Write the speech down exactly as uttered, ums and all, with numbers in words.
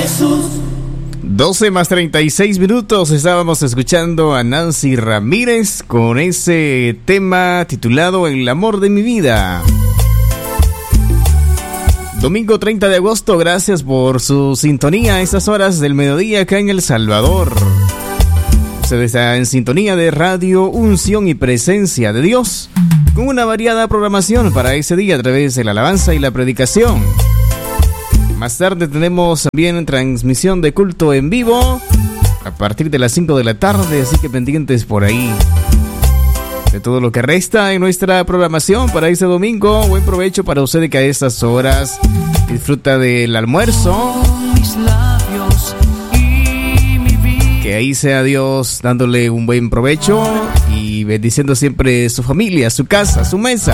Jesús. doce más treinta y seis minutos, estábamos escuchando a Nancy Ramírez con ese tema titulado El amor de mi vida. Domingo treinta de agosto, gracias por su sintonía a estas horas del mediodía acá en El Salvador. Usted está en sintonía de Radio Unción y Presencia de Dios, con una variada programación para ese día a través de la alabanza y la predicación. Más tarde tenemos también transmisión de culto en vivo a partir de las cinco de la tarde, así que pendientes por ahí de todo lo que resta en nuestra programación para este domingo. Buen provecho para usted que a estas horas disfruta del almuerzo. Que ahí sea Dios dándole un buen provecho y bendiciendo siempre su familia, su casa, su mesa.